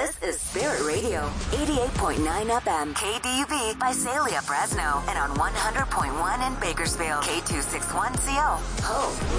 This is Spirit Radio, 88.9 FM, KDUB, Visalia, Fresno, and on 100.1 in Bakersfield, K261CO. Hope